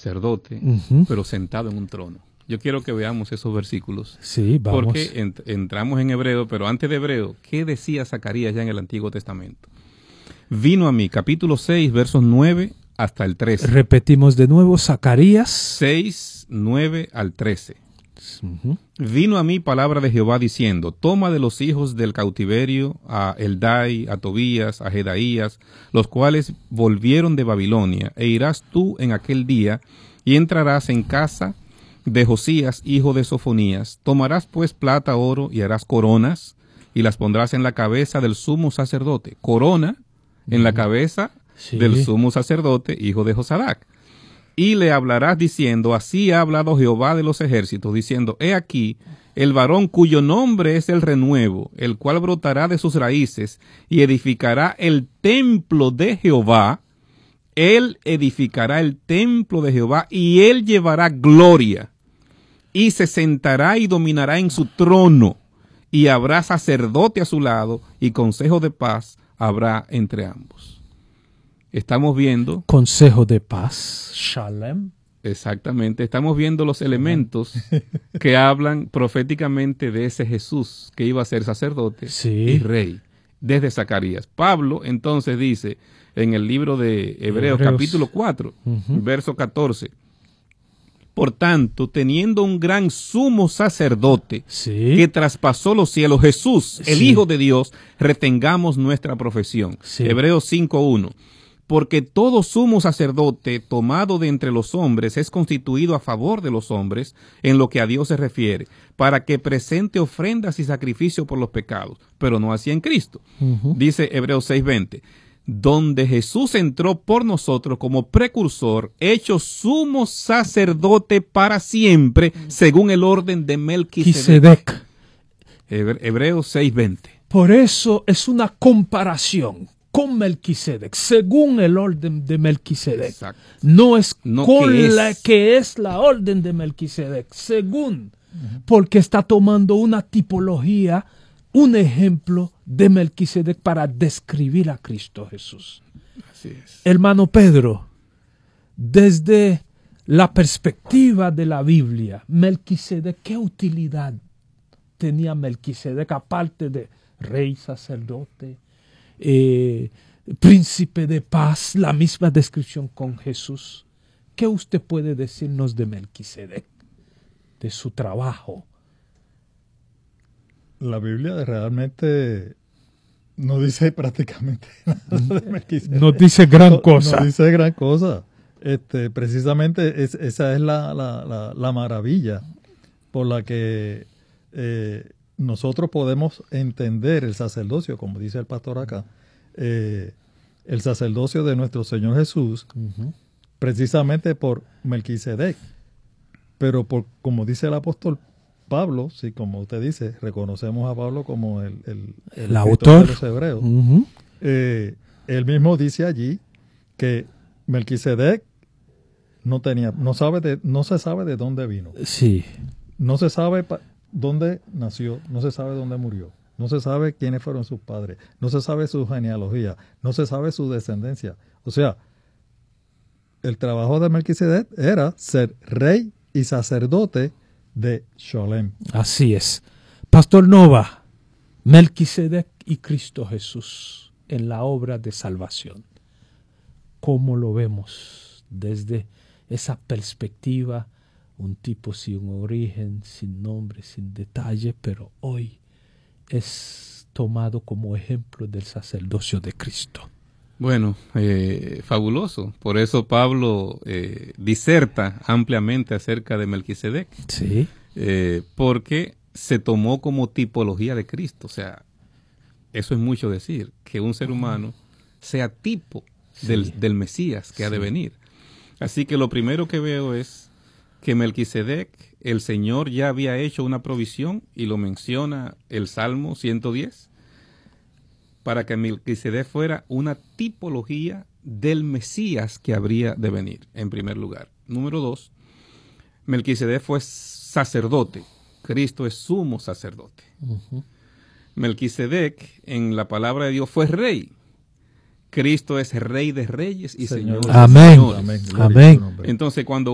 sacerdote, pero sentado en un trono. Yo quiero que veamos esos versículos. Sí, vamos. Porque entramos en Hebreo, pero antes de Hebreo, ¿qué decía Zacarías ya en el Antiguo Testamento? Vino a mí, capítulo 6, versos 9 hasta el 13. Repetimos de nuevo, Zacarías 6, 9 al 13. Vino a mí palabra de Jehová diciendo, toma de los hijos del cautiverio a Eldai, a Tobías, a Jedaías, los cuales volvieron de Babilonia, e irás tú en aquel día y entrarás en casa de Josías, hijo de Sofonías. Tomarás pues plata, oro, y harás coronas, y las pondrás en la cabeza del sumo sacerdote. Corona en la cabeza del sumo sacerdote, hijo de Josadac. Y le hablarás diciendo, así ha hablado Jehová de los ejércitos, diciendo, he aquí, el varón cuyo nombre es el renuevo, el cual brotará de sus raíces, y edificará el templo de Jehová. Él edificará el templo de Jehová, y él llevará gloria, y se sentará y dominará en su trono, y habrá sacerdote a su lado, y consejo de paz habrá entre ambos. Estamos viendo... Consejo de paz, Shalem. Exactamente, estamos viendo los elementos que hablan proféticamente de ese Jesús que iba a ser sacerdote y rey, desde Zacarías. Pablo entonces dice en el libro de Hebreos. Capítulo 4, verso 14, por tanto, teniendo un gran sumo sacerdote que traspasó los cielos, Jesús, el Hijo de Dios, retengamos nuestra profesión. Hebreos 5:1. Porque todo sumo sacerdote tomado de entre los hombres es constituido a favor de los hombres en lo que a Dios se refiere, para que presente ofrendas y sacrificio por los pecados, pero no así en Cristo. Dice Hebreos 6:20, donde Jesús entró por nosotros como precursor, hecho sumo sacerdote para siempre, según el orden de Melquisedec. Hebreos 6:20. Por eso es una comparación con Melquisedec, según el orden de Melquisedec. Exacto. No es con la que es la orden de Melquisedec, según, porque está tomando una tipología, un ejemplo de Melquisedec para describir a Cristo Jesús. Así es. Hermano Pedro, desde la perspectiva de la Biblia, Melquisedec, ¿qué utilidad tenía Melquisedec aparte de rey, sacerdote, príncipe de paz, la misma descripción con Jesús? ¿Qué usted puede decirnos de Melquisedec, de su trabajo? La Biblia realmente no dice prácticamente nada de Melquisedec. No dice gran cosa. No dice gran cosa. Precisamente esa es la maravilla por la que nosotros podemos entender el sacerdocio, como dice el pastor acá, el sacerdocio de nuestro Señor Jesús, precisamente por Melquisedec. Pero como dice el apóstol Pablo, sí, como usted dice, reconocemos a Pablo como el autor de los Hebreos. Él mismo dice allí que Melquisedec no se sabe de dónde vino. Sí. No se sabe dónde nació, no se sabe dónde murió, no se sabe quiénes fueron sus padres, no se sabe su genealogía, no se sabe su descendencia. O sea, el trabajo de Melquisedec era ser rey y sacerdote de Sholem. Así es. Pastor Nova, Melquisedec y Cristo Jesús en la obra de salvación. ¿Cómo lo vemos desde esa perspectiva? Un tipo sin origen, sin nombre, sin detalle, pero hoy es tomado como ejemplo del sacerdocio de Cristo. Bueno, fabuloso. Por eso Pablo diserta ampliamente acerca de Melquisedec. Sí. Porque se tomó como tipología de Cristo. O sea, eso es mucho decir, que un ser humano sea tipo del Mesías que ha de venir. Así que lo primero que veo es que Melquisedec, el Señor ya había hecho una provisión, y lo menciona el Salmo 110, para que Melquisedec fuera una tipología del Mesías que habría de venir, en primer lugar. Número 2, Melquisedec fue sacerdote, Cristo es sumo sacerdote. Melquisedec, en la palabra de Dios, fue rey. Cristo es Rey de Reyes y Señor de Señores. Amén. Amén. Entonces, cuando